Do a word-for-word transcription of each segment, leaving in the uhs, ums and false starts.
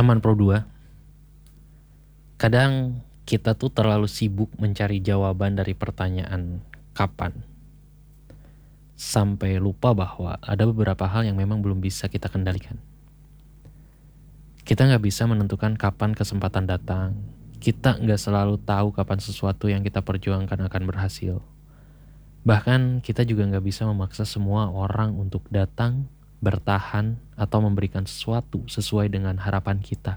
Teman Pro dua, kadang kita tuh terlalu sibuk mencari jawaban dari pertanyaan kapan, sampai lupa bahwa ada beberapa hal yang memang belum bisa kita kendalikan. Kita nggak bisa menentukan kapan kesempatan datang. Kita nggak selalu tahu kapan sesuatu yang kita perjuangkan akan berhasil. Bahkan kita juga nggak bisa memaksa semua orang untuk datang, bertahan, atau memberikan sesuatu sesuai dengan harapan kita.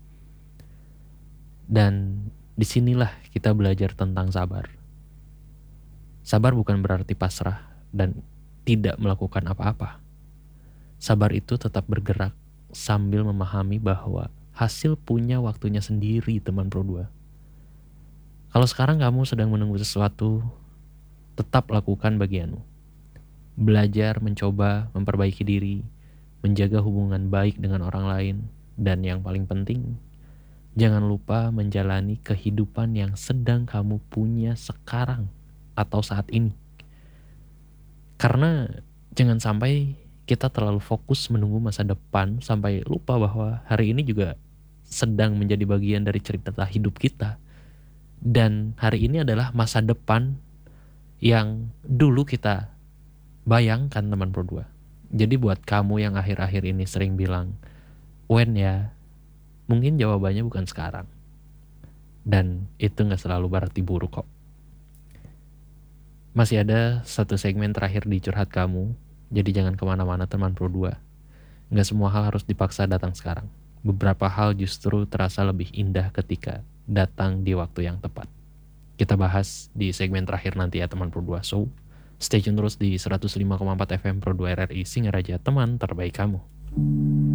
Dan disinilah kita belajar tentang sabar. Sabar bukan berarti pasrah dan tidak melakukan apa-apa. Sabar itu tetap bergerak sambil memahami bahwa hasil punya waktunya sendiri, teman Pro dua. Kalau sekarang kamu sedang menunggu sesuatu, tetap lakukan bagianmu. Belajar, mencoba, memperbaiki diri, menjaga hubungan baik dengan orang lain, dan yang paling penting, jangan lupa menjalani kehidupan yang sedang kamu punya sekarang atau saat ini. Karena jangan sampai kita terlalu fokus menunggu masa depan sampai lupa bahwa hari ini juga sedang menjadi bagian dari cerita hidup kita. Dan hari ini adalah masa depan yang dulu kita bayangkan, teman Pro dua. Jadi buat kamu yang akhir-akhir ini sering bilang, when ya, mungkin jawabannya bukan sekarang. Dan itu gak selalu berarti buruk kok. Masih ada satu segmen terakhir di Curhat Kamu, jadi jangan kemana-mana teman Pro dua. Gak semua hal harus dipaksa datang sekarang. Beberapa hal justru terasa lebih indah ketika datang di waktu yang tepat. Kita bahas di segmen terakhir nanti ya teman Pro dua. So, stay tune terus di seratus lima koma empat F M Pro dua R R I Singaraja, teman terbaik kamu.